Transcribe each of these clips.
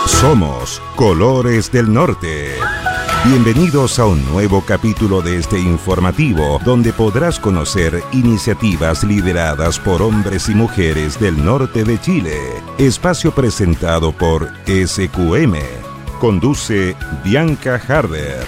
Somos Colores del Norte. Bienvenidos a un nuevo capítulo de este informativo, donde podrás conocer iniciativas lideradas por hombres y mujeres del norte de Chile. Espacio presentado por SQM. Conduce Bianca Harder.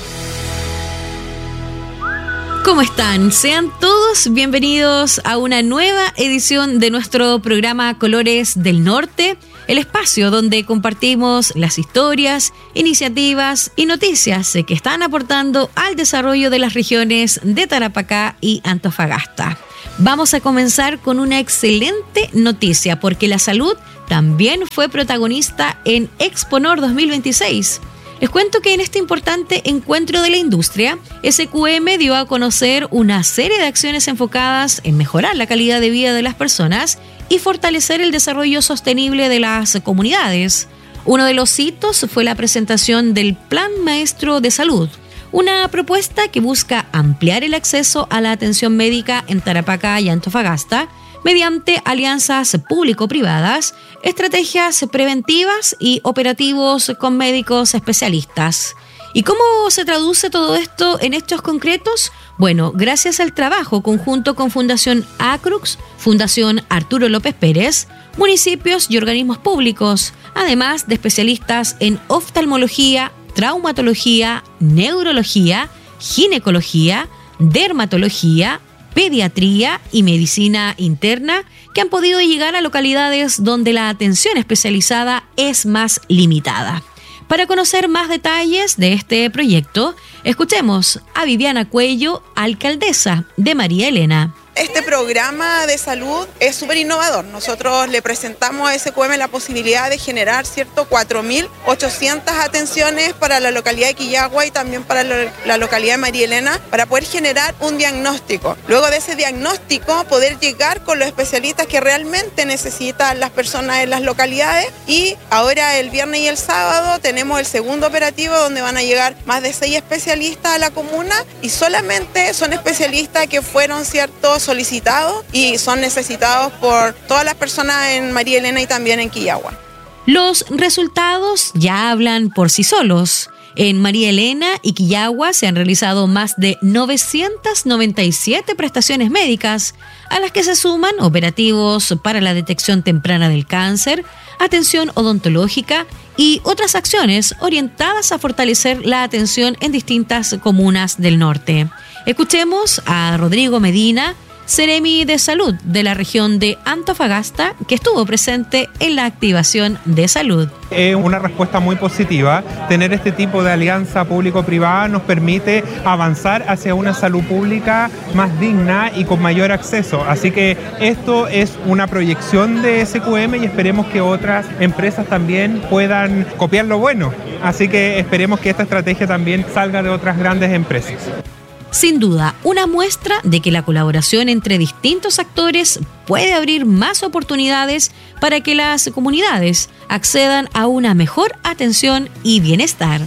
¿Cómo están? Sean todos bienvenidos a una nueva edición de nuestro programa Colores del Norte, el espacio donde compartimos las historias, iniciativas y noticias que están aportando al desarrollo de las regiones de Tarapacá y Antofagasta. Vamos a comenzar con una excelente noticia, porque la salud también fue protagonista en Exponor 2026. Les cuento que en este importante encuentro de la industria, SQM dio a conocer una serie de acciones enfocadas en mejorar la calidad de vida de las personas y fortalecer el desarrollo sostenible de las comunidades. Uno de los hitos fue la presentación del Plan Maestro de Salud, una propuesta que busca ampliar el acceso a la atención médica en Tarapacá y Antofagasta mediante alianzas público-privadas, estrategias preventivas y operativos con médicos especialistas. ¿Y cómo se traduce todo esto en hechos concretos? Bueno, gracias al trabajo conjunto con Fundación Acrux, Fundación Arturo López Pérez, municipios y organismos públicos, además de especialistas en oftalmología, traumatología, neurología, ginecología, dermatología, pediatría y medicina interna, que han podido llegar a localidades donde la atención especializada es más limitada. Para conocer más detalles de este proyecto, escuchemos a Viviana Cuello, alcaldesa de María Elena. Este programa de salud es súper innovador. Nosotros le presentamos a SQM la posibilidad de generar 4.800 atenciones para la localidad de Quillagua y también para la localidad de María Elena, para poder generar un diagnóstico. Luego de ese diagnóstico, poder llegar con los especialistas que realmente necesitan las personas en las localidades. Y ahora el viernes y el sábado tenemos el segundo operativo, donde van a llegar más de 6 especialistas a la comuna, y solamente son especialistas que fueron solicitados y son necesitados por todas las personas en María Elena y también en Quillagua. Los resultados ya hablan por sí solos. En María Elena y Quillagua se han realizado más de 997 prestaciones médicas, a las que se suman operativos para la detección temprana del cáncer, atención odontológica y otras acciones orientadas a fortalecer la atención en distintas comunas del norte. Escuchemos a Rodrigo Medina, Seremi de Salud de la región de Antofagasta, que estuvo presente en la activación de salud. Es una respuesta muy positiva. Tener este tipo de alianza público-privada nos permite avanzar hacia una salud pública más digna y con mayor acceso. Así que esto es una proyección de SQM y esperemos que otras empresas también puedan copiar lo bueno. Así que esperemos que esta estrategia también salga de otras grandes empresas. Sin duda, una muestra de que la colaboración entre distintos actores puede abrir más oportunidades para que las comunidades accedan a una mejor atención y bienestar.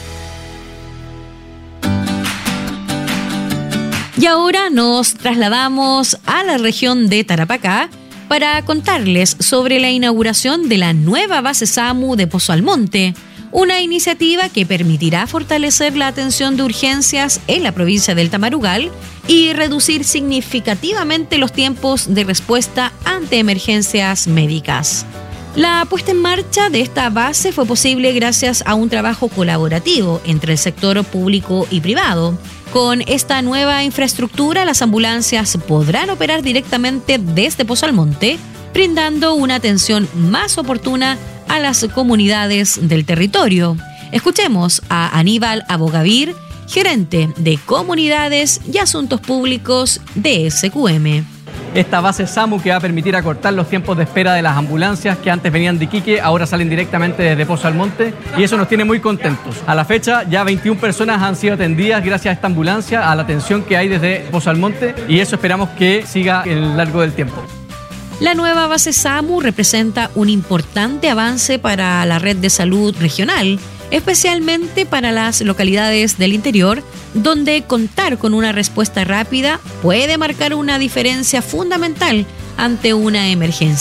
Y ahora nos trasladamos a la región de Tarapacá para contarles sobre la inauguración de la nueva base SAMU de Pozo Almonte, una iniciativa que permitirá fortalecer la atención de urgencias en la provincia del Tamarugal y reducir significativamente los tiempos de respuesta ante emergencias médicas. La puesta en marcha de esta base fue posible gracias a un trabajo colaborativo entre el sector público y privado. Con esta nueva infraestructura, las ambulancias podrán operar directamente desde Pozo Almonte, brindando una atención más oportuna a las comunidades del territorio. Escuchemos a Aníbal Abogavir, gerente de Comunidades y Asuntos Públicos de SQM. Esta base SAMU que va a permitir acortar los tiempos de espera de las ambulancias que antes venían de Iquique, ahora salen directamente desde Pozo Almonte, y eso nos tiene muy contentos. A la fecha ya 21 personas han sido atendidas gracias a esta ambulancia, a la atención que hay desde Pozo Almonte, y eso esperamos que siga en el largo del tiempo. La nueva base SAMU representa un importante avance para la red de salud regional, especialmente para las localidades del interior, donde contar con una respuesta rápida puede marcar una diferencia fundamental ante una emergencia.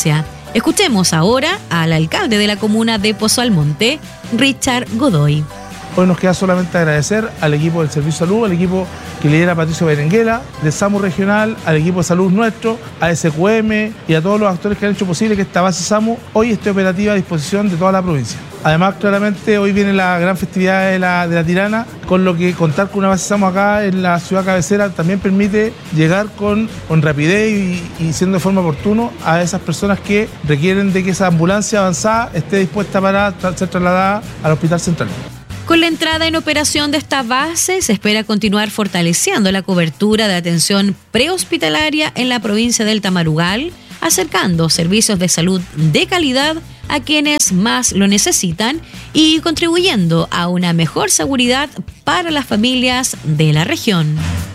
Escuchemos ahora al alcalde de la comuna de Pozo Almonte, Richard Godoy. Hoy nos queda solamente agradecer al equipo del Servicio de Salud, al equipo que lidera Patricio Berenguela, del SAMU regional, al equipo de salud nuestro, a SQM y a todos los actores que han hecho posible que esta base SAMU hoy esté operativa a disposición de toda la provincia. Además, claramente, hoy viene la gran festividad de la Tirana, con lo que contar con una base SAMU acá en la ciudad cabecera también permite llegar con rapidez y siendo de forma oportuna a esas personas que requieren de que esa ambulancia avanzada esté dispuesta para ser trasladada al Hospital Central. Con la entrada en operación de esta base, se espera continuar fortaleciendo la cobertura de atención prehospitalaria en la provincia del Tamarugal, acercando servicios de salud de calidad a quienes más lo necesitan y contribuyendo a una mejor seguridad para las familias de la región.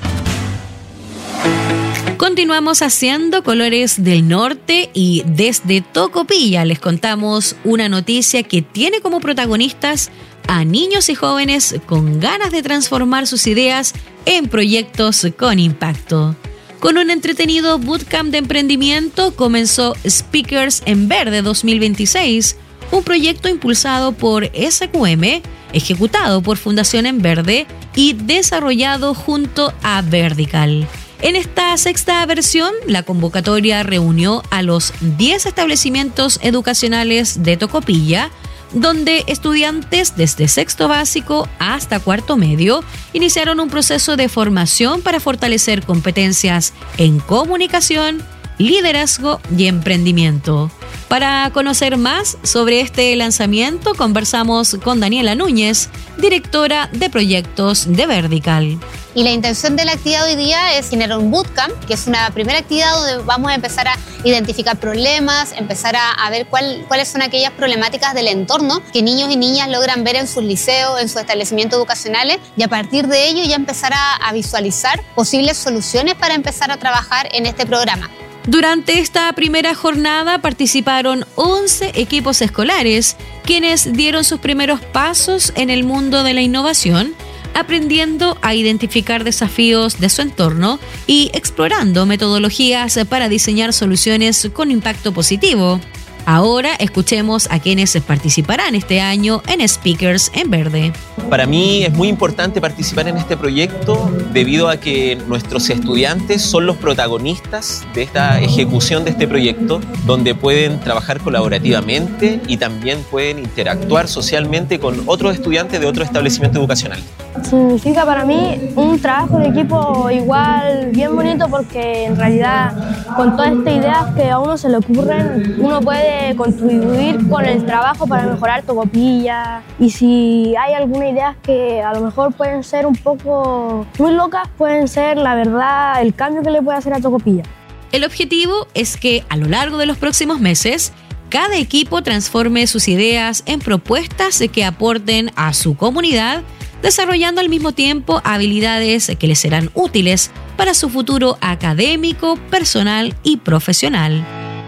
Continuamos haciendo Colores del Norte y desde Tocopilla les contamos una noticia que tiene como protagonistas a niños y jóvenes con ganas de transformar sus ideas en proyectos con impacto. Con un entretenido bootcamp de emprendimiento comenzó Speakers en Verde 2026, un proyecto impulsado por SQM, ejecutado por Fundación En Verde y desarrollado junto a Vertical. En esta sexta versión, la convocatoria reunió a los 10 establecimientos educacionales de Tocopilla, donde estudiantes desde sexto básico hasta cuarto medio iniciaron un proceso de formación para fortalecer competencias en comunicación, liderazgo y emprendimiento. Para conocer más sobre este lanzamiento, conversamos con Daniela Núñez, directora de proyectos de Vertical. Y la intención de la actividad hoy día es generar un bootcamp, que es una primera actividad donde vamos a empezar a identificar problemas, empezar a ver cuáles son aquellas problemáticas del entorno que niños y niñas logran ver en sus liceos, en sus establecimientos educacionales, y a partir de ello ya empezar a visualizar posibles soluciones para empezar a trabajar en este programa. Durante esta primera jornada participaron 11 equipos escolares, quienes dieron sus primeros pasos en el mundo de la innovación, aprendiendo a identificar desafíos de su entorno y explorando metodologías para diseñar soluciones con impacto positivo. Ahora escuchemos a quienes participarán este año en Speakers en Verde. Para mí es muy importante participar en este proyecto debido a que nuestros estudiantes son los protagonistas de esta ejecución de este proyecto, donde pueden trabajar colaborativamente y también pueden interactuar socialmente con otros estudiantes de otros establecimientos educacionales. Significa para mí un trabajo de equipo igual bien bonito, porque en realidad con todas estas ideas que a uno se le ocurren, uno puede contribuir con el trabajo para mejorar Tocopilla, y si hay alguna idea que a lo mejor pueden ser un poco muy locas, pueden ser la verdad el cambio que le puede hacer a Tocopilla. El objetivo es que a lo largo de los próximos meses cada equipo transforme sus ideas en propuestas que aporten a su comunidad, desarrollando al mismo tiempo habilidades que les serán útiles para su futuro académico, personal y profesional.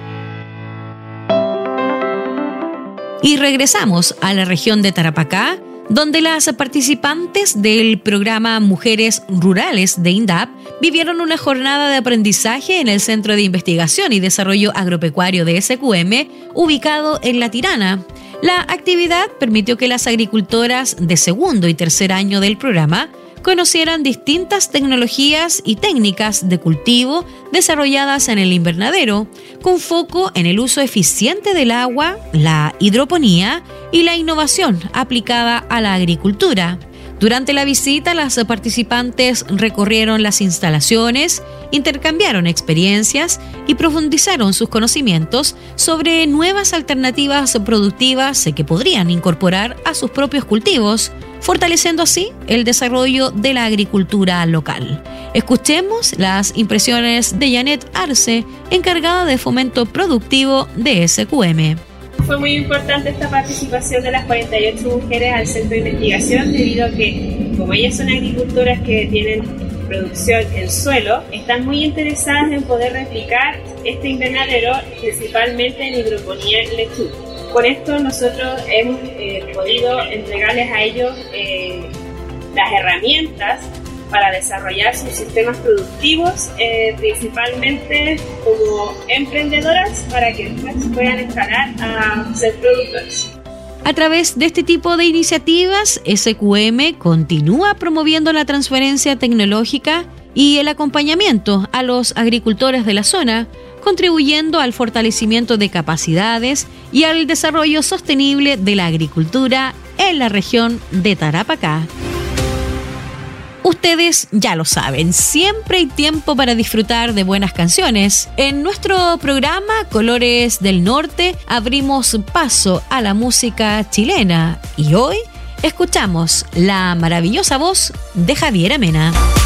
Y regresamos a la región de Tarapacá, donde las participantes del programa Mujeres Rurales de INDAP vivieron una jornada de aprendizaje en el Centro de Investigación y Desarrollo Agropecuario de SQM, ubicado en La Tirana. La actividad permitió que las agricultoras de segundo y tercer año del programa conocieran distintas tecnologías y técnicas de cultivo desarrolladas en el invernadero, con foco en el uso eficiente del agua, la hidroponía y la innovación aplicada a la agricultura. Durante la visita, las participantes recorrieron las instalaciones, intercambiaron experiencias y profundizaron sus conocimientos sobre nuevas alternativas productivas que podrían incorporar a sus propios cultivos, fortaleciendo así el desarrollo de la agricultura local. Escuchemos las impresiones de Janet Arce, encargada de fomento productivo de SQM. Fue muy importante esta participación de las 48 mujeres al centro de investigación, debido a que, como ellas son agricultoras que tienen producción en suelo, están muy interesadas en poder replicar este invernadero, principalmente en hidroponía en lechuga. Con esto nosotros hemos podido entregarles a ellos las herramientas para desarrollar sus sistemas productivos, principalmente como emprendedoras, para que después puedan escalar a ser productores. A través de este tipo de iniciativas, SQM continúa promoviendo la transferencia tecnológica y el acompañamiento a los agricultores de la zona, contribuyendo al fortalecimiento de capacidades y al desarrollo sostenible de la agricultura en la región de Tarapacá. Ustedes ya lo saben, siempre hay tiempo para disfrutar de buenas canciones. En nuestro programa Colores del Norte abrimos paso a la música chilena y hoy escuchamos la maravillosa voz de Javiera Mena.